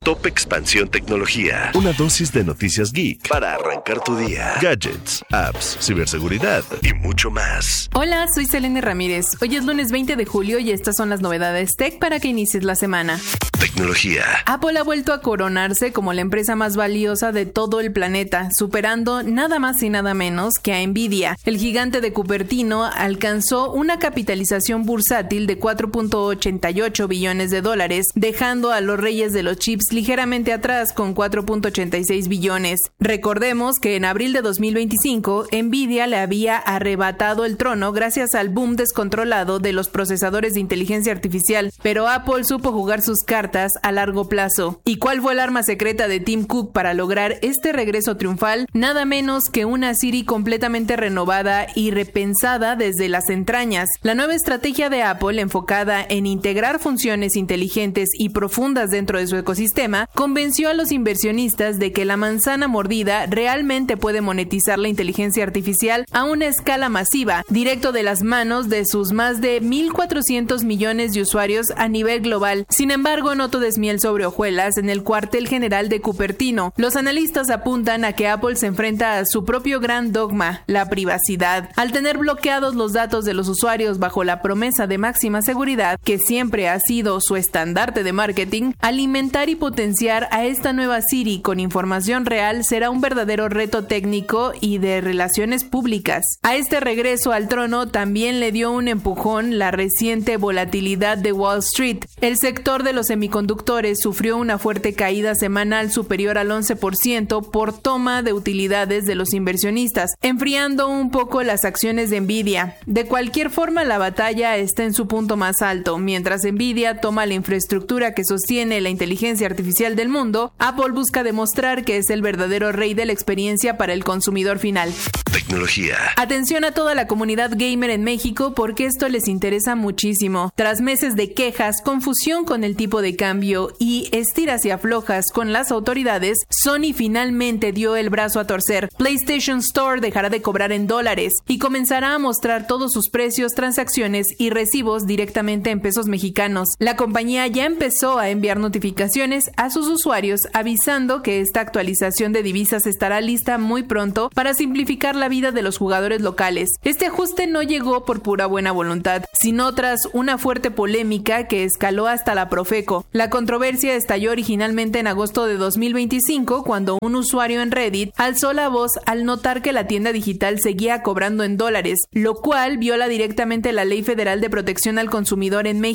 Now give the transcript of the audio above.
Top Expansión Tecnología. Una dosis de noticias geek para arrancar tu día. Gadgets, apps, ciberseguridad y mucho más. Hola, soy Selene Ramírez. Hoy es lunes 20 de julio y estas son las novedades tech para que inicies la semana. Tecnología. Apple ha vuelto a coronarse como la empresa más valiosa de todo el planeta, superando nada más y nada menos que a Nvidia. El gigante de Cupertino alcanzó una capitalización bursátil de $4.88 billones, dejando a los reyes de los chips ligeramente atrás con $4.86 billones. Recordemos que en abril de 2025, Nvidia le había arrebatado el trono gracias al boom descontrolado de los procesadores de inteligencia artificial, pero Apple supo jugar sus cartas a largo plazo. ¿Y cuál fue el arma secreta de Tim Cook para lograr este regreso triunfal? Nada menos que una Siri completamente renovada y repensada desde las entrañas. La nueva estrategia de Apple, enfocada en integrar funciones inteligentes y profundas dentro de su ecosistema, convenció a los inversionistas de que la manzana mordida realmente puede monetizar la inteligencia artificial a una escala masiva, directo de las manos de sus más de 1.400 millones de usuarios a nivel global. Sin embargo, no todo es miel sobre hojuelas en el cuartel general de Cupertino. Los analistas apuntan a que Apple se enfrenta a su propio gran dogma, la privacidad. Al tener bloqueados los datos de los usuarios bajo la promesa de máxima seguridad, que siempre ha sido su estandarte de marketing, alimentar y potenciar a esta nueva Siri con información real será un verdadero reto técnico y de relaciones públicas. A este regreso al trono también le dio un empujón la reciente volatilidad de Wall Street. El sector de los semiconductores sufrió una fuerte caída semanal superior al 11% por toma de utilidades de los inversionistas, enfriando un poco las acciones de Nvidia. De cualquier forma, la batalla está en su punto más alto. Mientras Nvidia toma la infraestructura que sostiene la inteligencia artificial del mundo, Apple busca demostrar que es el verdadero rey de la experiencia para el consumidor final. Tecnología. Atención a toda la comunidad gamer en México porque esto les interesa muchísimo. Tras meses de quejas, confusión con el tipo de cambio y estiras y aflojas con las autoridades, Sony finalmente dio el brazo a torcer. PlayStation Store dejará de cobrar en dólares y comenzará a mostrar todos sus precios, transacciones y recibos directamente en pesos mexicanos. La compañía ya empezó a enviar notificaciones a sus usuarios avisando que esta actualización de divisas estará lista muy pronto para simplificar la vida de los jugadores locales. Este ajuste no llegó por pura buena voluntad, sino tras una fuerte polémica que escaló hasta la Profeco. La controversia estalló originalmente en agosto de 2025 cuando un usuario en Reddit alzó la voz al notar que la tienda digital seguía cobrando en dólares, lo cual viola directamente la Ley Federal de Protección al Consumidor en México.